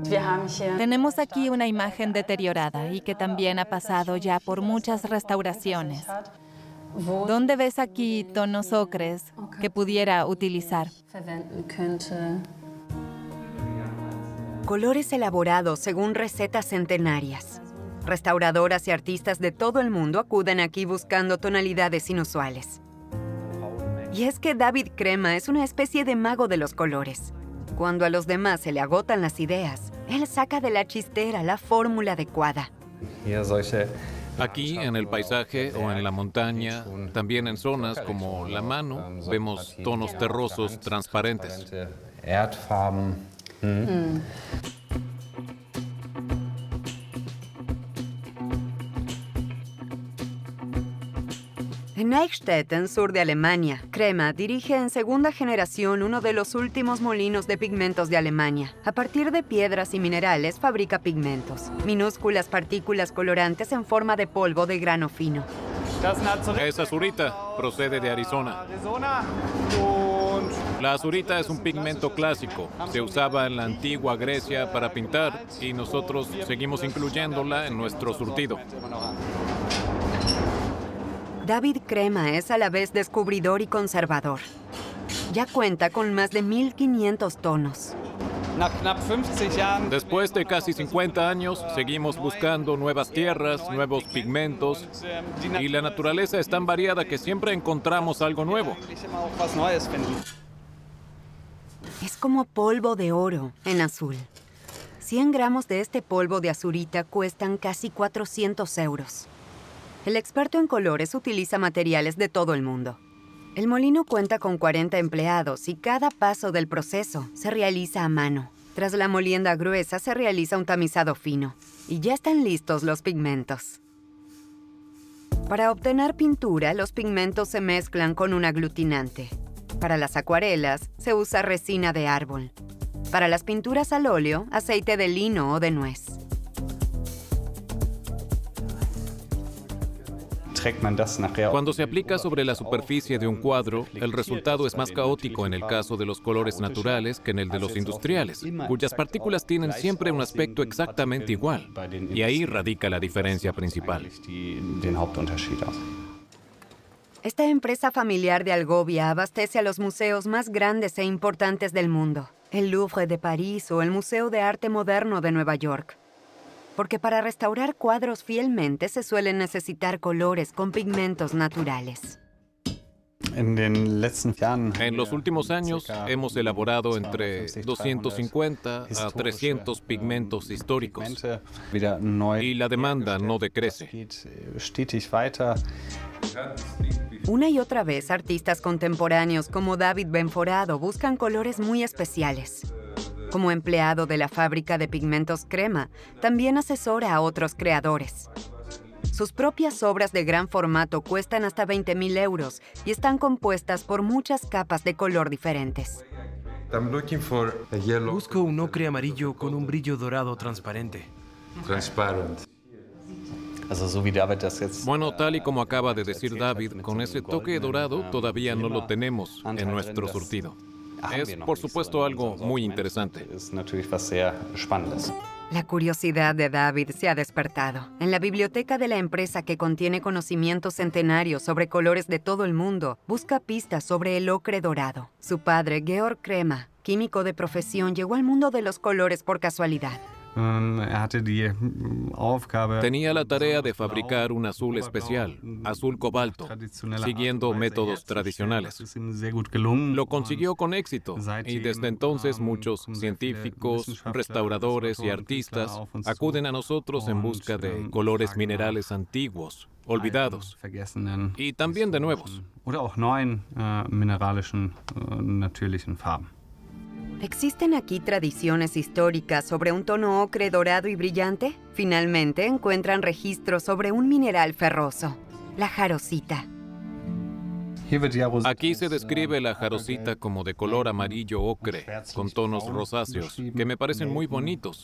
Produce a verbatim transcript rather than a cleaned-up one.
Tenemos aquí una imagen deteriorada y que también ha pasado ya por muchas restauraciones. ¿Dónde ves aquí tonos ocres que pudiera utilizar? Colores elaborados según recetas centenarias. Restauradoras y artistas de todo el mundo acuden aquí buscando tonalidades inusuales. Y es que David Crema es una especie de mago de los colores. Cuando a los demás se le agotan las ideas, él saca de la chistera la fórmula adecuada. Aquí, en el paisaje o en la montaña, también en zonas como la mano, vemos tonos terrosos transparentes. Mm. En Eichstätten, sur de Alemania, Crema dirige en segunda generación uno de los últimos molinos de pigmentos de Alemania. A partir de piedras y minerales fabrica pigmentos, minúsculas partículas colorantes en forma de polvo de grano fino. Es azurita, procede de Arizona. La azurita es un pigmento clásico. Se usaba en la antigua Grecia para pintar y nosotros seguimos incluyéndola en nuestro surtido. David Crema es a la vez descubridor y conservador. Ya cuenta con más de mil quinientos tonos. Después de casi cincuenta años, seguimos buscando nuevas tierras, nuevos pigmentos, y la naturaleza es tan variada que siempre encontramos algo nuevo. Es como polvo de oro en azul. cien gramos de este polvo de azurita cuestan casi cuatrocientos euros. El experto en colores utiliza materiales de todo el mundo. El molino cuenta con cuarenta empleados y cada paso del proceso se realiza a mano. Tras la molienda gruesa se realiza un tamizado fino y ya están listos los pigmentos. Para obtener pintura, los pigmentos se mezclan con un aglutinante. Para las acuarelas se usa resina de árbol. Para las pinturas al óleo, aceite de lino o de nuez. Cuando se aplica sobre la superficie de un cuadro, el resultado es más caótico en el caso de los colores naturales que en el de los industriales, cuyas partículas tienen siempre un aspecto exactamente igual. Y ahí radica la diferencia principal. Esta empresa familiar de Algovia abastece a los museos más grandes e importantes del mundo, el Louvre de París o el Museo de Arte Moderno de Nueva York. Porque para restaurar cuadros fielmente se suelen necesitar colores con pigmentos naturales. En los últimos años hemos elaborado entre doscientos cincuenta a trescientos pigmentos históricos y la demanda no decrece. Una y otra vez, artistas contemporáneos como David Benforado buscan colores muy especiales. Como empleado de la fábrica de pigmentos Crema, también asesora a otros creadores. Sus propias obras de gran formato cuestan hasta veinte mil euros y están compuestas por muchas capas de color diferentes. Busco un ocre amarillo con un brillo dorado transparente. Bueno, tal y como acaba de decir David, con ese toque dorado todavía no lo tenemos en nuestro surtido. Es, por supuesto, algo muy interesante. La curiosidad de David se ha despertado. En la biblioteca de la empresa, que contiene conocimientos centenarios sobre colores de todo el mundo, busca pistas sobre el ocre dorado. Su padre, Georg Crema, químico de profesión, llegó al mundo de los colores por casualidad. Tenía la tarea de fabricar un azul especial, azul cobalto, siguiendo métodos tradicionales. Lo consiguió con éxito y desde entonces muchos científicos, restauradores y artistas acuden a nosotros en busca de colores minerales antiguos, olvidados, y también de nuevos. ¿Existen aquí tradiciones históricas sobre un tono ocre dorado y brillante? Finalmente encuentran registros sobre un mineral ferroso, la jarosita. Aquí se describe la jarosita como de color amarillo ocre, con tonos rosáceos, que me parecen muy bonitos